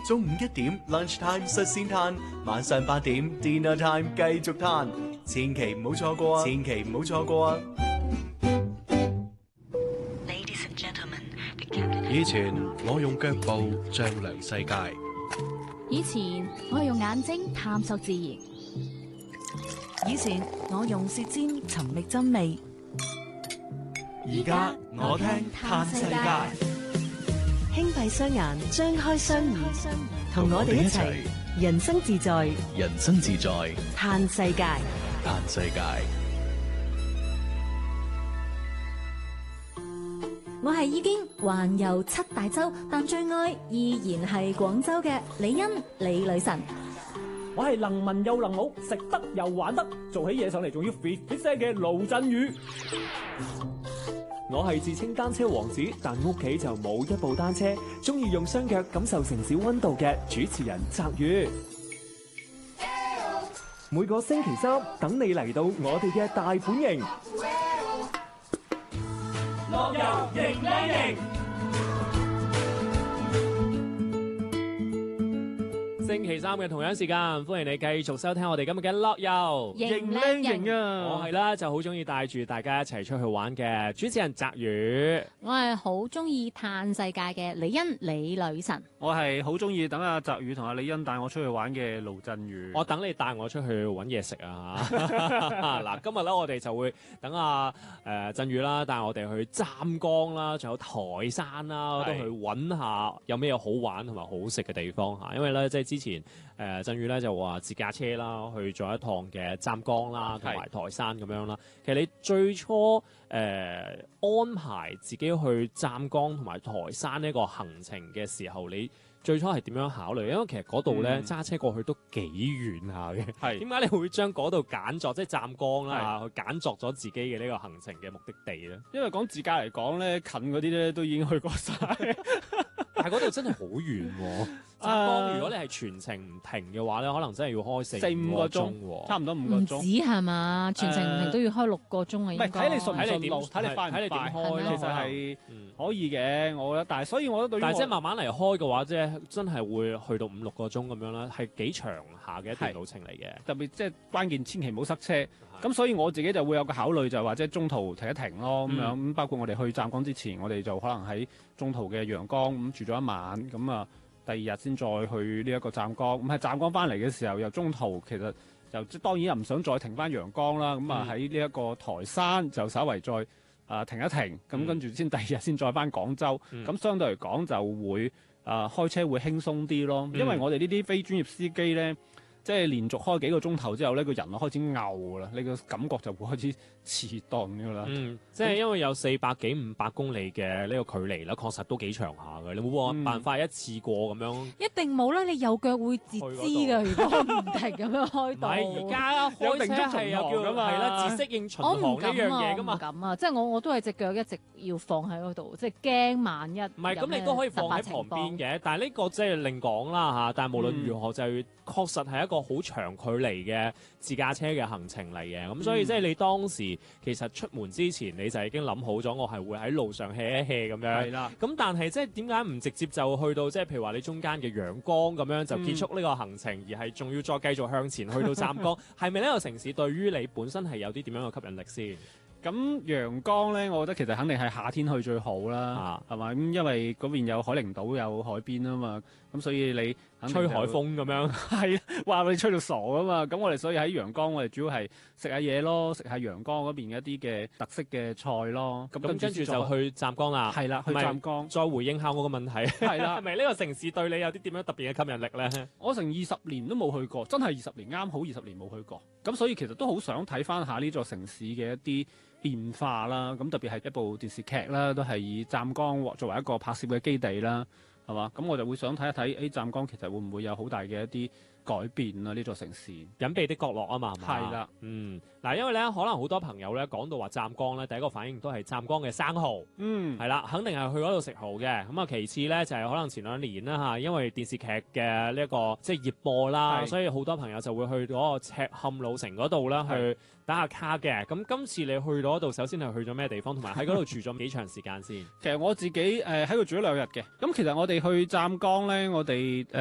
中午1點 lunch time 率先攤，晚上8點 dinner time 繼續攤，千祈唔好錯過啊！千祈唔好錯過啊！ 以前我用腳步丈量世界， 以前我係用眼睛探索自然， 以前我用舌尖尋覓真味， 而家我聽嘆世界， 輕閉雙眼，張開雙耳，同我哋一齊人生自在， 人生自在， 嘆世界， 嘆世界。 我係已經環遊7大洲，但最愛依然係廣州嘅李欣李女神。 我係能文又能武，食得又玩得，做起嘢上嚟仲要 fit 聲嘅盧振宇。我係自稱單車王子，但屋企就冇一部單車，中意用雙腳感受城市溫度嘅主持人澤宇。每個星期三等你嚟到我哋嘅大本營，樂遊迎靚營。星期三嘅同樣時間，歡迎你繼續收聽我哋今日嘅樂遊迎靚營啊！我係啦，就好中意帶住大家一齊出去玩嘅主持人澤宇。 我係好中意嘆世界嘅李欣李女神。 我係好中意等阿澤宇同阿李欣帶我出去玩嘅盧振宇。 我等你帶我出去揾嘢食啊！嗱，今日咧我哋就會等阿振宇啦，帶我哋去湛江啦，仲有台山啦，都去揾下有咩好玩同埋好食嘅地方嚇。因為咧，即係之前振宇咧就話自駕車啦，去做一趟嘅湛江啦，同埋台山咁樣啦。其實你最初安排自己去湛江同埋台山呢個行程嘅時候，你最初係點樣考慮？因為其實嗰度咧揸車過去都幾遠下嘅。係點解你會將嗰度揀作即係湛江啦去揀作咗自己嘅呢個行程嘅目的地咧？ 因為講自駕嚟講咧，近嗰啲咧都已經去過晒。 但係嗰度真係好遠喎！湛江如果你係全程唔停嘅話咧，可能真係要開4-5個鐘喎， 差唔多5個鐘。 唔止係嘛？全程唔停都要開6個鐘啊！ 唔係睇你順唔順路，睇你快唔快。 睇你點開， 其實係可以嘅，我覺得。但係所以我覺得對於但係即係慢慢嚟開嘅話，即係真係會去到5-6個鐘咁樣啦，係幾長下嘅一段路程嚟嘅。 特別即係關鍵，千祈唔好塞車。咁所以我自己就會有個考慮，就係話即係中途停一停咯，咁樣咁包括我哋去湛江之前，我哋就可能喺中途嘅陽江咁住咗一晚，咁啊第2日先再去呢一個湛江。咁喺湛江翻嚟嘅時候，又中途其實就即當然又唔想再停翻陽江啦，咁啊喺呢一個台山就稍為再停一停，咁跟住先第2日先再翻廣州。咁相對嚟講就會開車會輕鬆啲咯，因為我哋呢啲非專業司機咧。即係連續開幾個鐘頭之後呢個人就開始嘔啦，你個感覺就會開始遲鈍㗎啦。 即係因為有400幾500公里嘅呢個距離啦，確實都幾長下嘅。你會冇辦法一次過咁樣？ 一定冇啦！你右腳會截肢㗎，如果唔停咁樣開到。 而家開車係有叫係啦，自適應巡航呢樣嘢㗎嘛。 我唔敢啊！即係我都係隻腳一直要放喺嗰度，即係驚萬一。 唔係咁，你都可以放喺旁邊嘅，但係呢個即係另講啦嚇。但係無論如何，就確實係一個好長距離嘅自駕車嘅行程嚟嘅，咁所以即係你當時其實出門之前你就已經諗好咗，我係會喺路上 hea 一 hea 咁樣。係啦。咁但係即係點解唔直接就去到即係譬如話你中間嘅陽江咁樣就結束呢個行程，而係仲要再繼續向前去到湛江？係咪呢個城市對於你本身係有啲點樣嘅吸引力先？ 咁陽江咧，我覺得其實肯定係夏天去最好啦，係咪？咁因為嗰邊有海陵島有海邊啊嘛，咁所以你吹海風咁樣， 係話你吹到傻啊嘛！咁我哋所以喺陽江，我哋主要係食下嘢咯，食下陽江嗰邊一啲嘅特色嘅菜咯。咁跟住就去湛江啦。 係啦，去湛江。 再回應下我個問題， 係啦， 係咪呢個城市對你有啲點樣特別嘅吸引力咧？ 我成20年都冇去過，真係20年啱好20年冇去過。咁所以其實都好想睇翻下呢座城市嘅一啲變化啦。咁特別係一部電視劇啦，都係以湛江作為一個拍攝嘅基地啦。係嘛？咁我就會想睇一睇，湛江其實會唔會有好大嘅一啲改變啊？呢座城市隱秘的角落啊嘛， 係啦， 嗱，因為咧可能好多朋友咧講到話湛江咧，第一個反應都係湛江嘅生蠔，係啦，肯定係去嗰度食蠔嘅。咁啊，其次咧就係可能前2年啦嚇，因為電視劇嘅呢一個即係熱播啦，所以好多朋友就會去嗰個赤坎老城嗰度啦去打下卡嘅。咁今次你去到嗰度，首先係去咗咩地方，同埋喺嗰度住咗幾長時間先？ 其實我自己喺度住咗2日嘅。咁其實我哋去湛江咧，我哋